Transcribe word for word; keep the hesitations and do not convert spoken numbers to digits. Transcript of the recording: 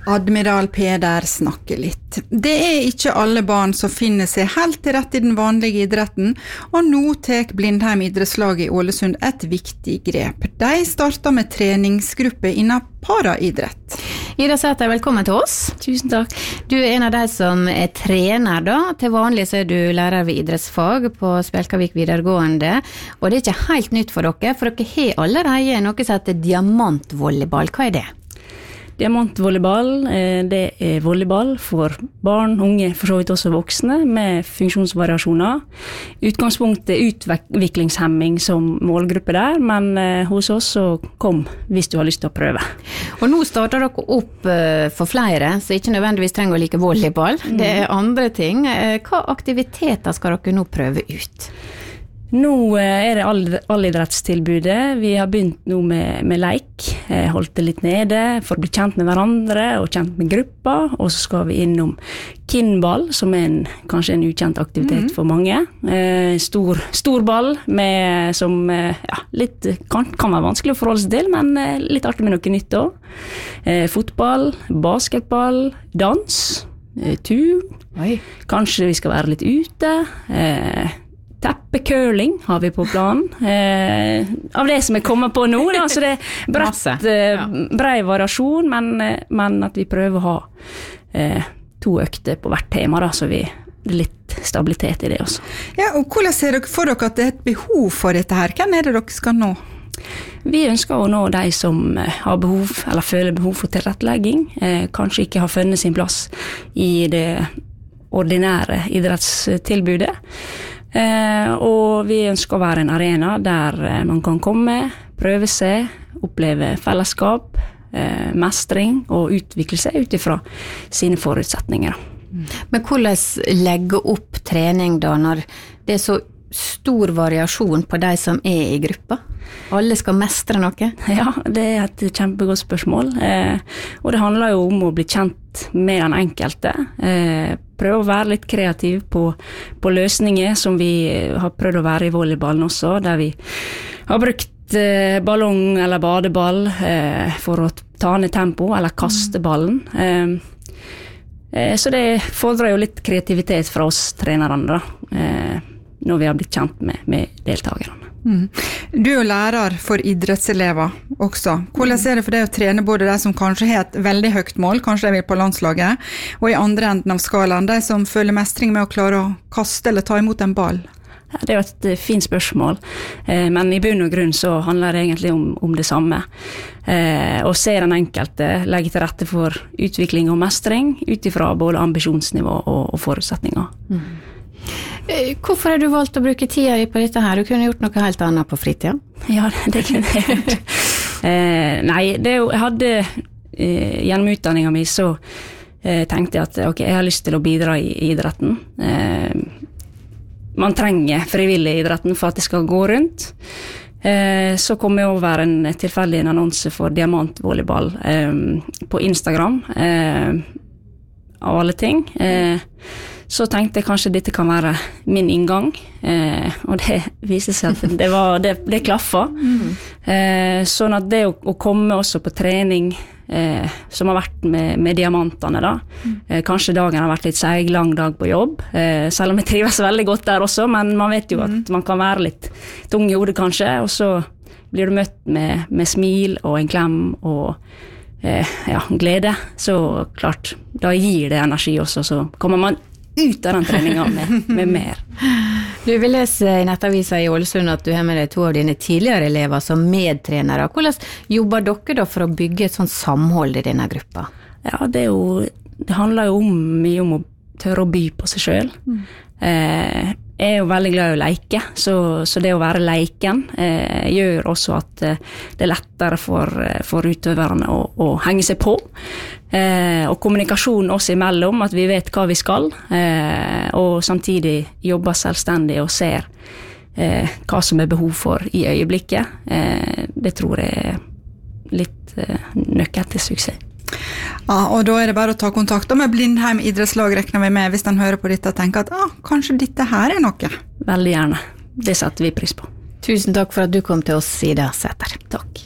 Admiral Peder snakker litt. Det er ikke alle barn som finner seg helt til rett i den vanlige idretten, og nå tek Blindheim idrettslag i Ålesund et viktig grep. De starter med treningsgruppe innen paraidrett. Ida Sæter, velkommen til oss. Tusen takk. Du er en av de som er trener da. Til vanlig så er du lærer ved idrettsfag på Spjelkavik videregående, og det er ikke helt nytt for dere, for dere har allerede noe som heter diamantvolleyball. Hva er det? Diamantvolleyball, det er volleyball for barn, unge, for så vidt også voksne, med funksjonsvariasjoner. Utgangspunktet er utviklingshemming som målgruppe der, men hos oss så kom hvis du har lyst til å prøve. Og nå starter dere opp for flere, så ikke nødvendigvis trenger å like volleyball. Det er andre ting. Hva aktiviteter skal dere nå prøve ut? Nå er det all, allidrettstilbudet. Vi har begynt nå med, med leik, holdt det litt nede for å bli kjent med hverandre og kjent med gruppa, og så skal vi innom kinball, som er en, kanskje en ukjent aktivitet mm. for mange. Eh, stor, stor ball med, som ja, litt, kan, kan være vanskelig å forholde seg til, men litt artig med noe nytt også. Eh, fotball, basketball, dans, eh, tur. Oi. Kanskje vi skal være litt ute. Eh, Teppecurling har vi på planen, eh, av det som er kommet på nå, da, så det er bredt, eh, brei variasjon, men, men at vi prøver å ha eh, to økter på hvert tema, da, så vi det er litt stabilitet i det også. Ja, og hvordan ser dere for dere at det er et behov for dette her? Hvem er det dere skal nå? Vi ønsker å nå de som har behov, eller føler behov for tilrettelegging, eh, kanskje ikke har funnet sin plass i det ordinære idrettstilbudet. Eh, og vi ønsker å være en arena der eh, man kan komme, prøve seg, oppleve fellesskap, eh, mestring og utvikle seg utifra sine forutsetninger. Men hvordan legge opp trening da, når det er så stor variasjon på de som er i gruppa? Alle skal mestre noe? Ja, det er et kjempegodt spørsmål. Eh, og det handler jo om å bli kjent med den enkelte. Eh, prøve å være litt kreativ på, på løsninger, som vi har prøvd å være i volleyballen også, der vi har brukt eh, ballong eller badeball eh, for å ta ned tempo, eller kaste ballen. Eh, eh, så det fordrer jo litt kreativitet fra oss trenerne da, eh, når vi har blitt kjent med, med deltakerne. Mm. Du er lærer for idrettselever også. Hvordan er det for deg å trene både de som kanskje har et veldig høyt mål, kanskje de vil på landslaget, og i andre enden av skalaen, de som føler mestring med å klare å kaste eller ta imot en ball? Ja, det er jo et fint spørsmål, eh, men i bunn og grunn så handler det egentlig om, om det samme. Eh, å se den enkelte, legge til rette for utvikling og mestring, utifra både ambisjonsnivå og, og forutsetninger. Mm. Hvorfor har du valgt å bruke tida på dette her? Du kunne gjort noe helt annet på fritiden. Ja, det kunne jeg gjort. eh, nei, det er jo, jeg hadde eh, gjennom utdanningen min så eh, tenkte jeg at ok, jeg har lyst til å bidra i, i idretten. Eh, man trenger frivillig idretten for at det skal gå rundt. Eh, så kom jeg over en tilfeldig en annonse for diamantvolleyball eh, på Instagram, eh, av alle ting. Eh, Så tenkte jeg kanskje dette kan være min inngang, eh, og det viste seg at det, var, det, det klaffet. Mm. Eh, sånn at det å, å komme også på trening, eh, som har vært med, med diamantene da, mm. eh, kanskje dagen har vært litt seig, lang dag på jobb, eh, selv om jeg trives veldig godt der også, men man vet jo at man kan være litt tung i hodet kanskje, og så blir du møtt med, med smil og en klem og eh, ja, glede, så klart, da gir det energi også, så kommer man ut av den treningen med, med mer. Du vil lese i nettavisa i Ålesund at du har med deg to av dine tidligere elever som medtrenere. Hvordan jobber dere da for å bygge et sånt samhold i denne gruppa? Ja, det er jo, det handler jo om, mye om å tørre å by på seg selv. Mm. Eh, jeg er jo veldig glad i å leke, så, så det å være leiken eh, gjør også at eh, det er lettere for, for utøverne å, å henge seg på. Eh, og kommunikasjon oss imellom, at vi vet hva vi skal, eh, og samtidig jobber selvstendig og ser eh, hva som er behov for i øyeblikket. Eh, det tror jeg er litt eh, nøkkel til suksess. Ja, og da er det bare å ta kontakt med Blindheim idrettslag, regner vi med, hvis den hører på dette og tenker at ah, kanskje dette her er noe. Veldig gjerne. Det setter vi pris på. Tusen takk for at du kom til oss, Ida Sæter. Takk.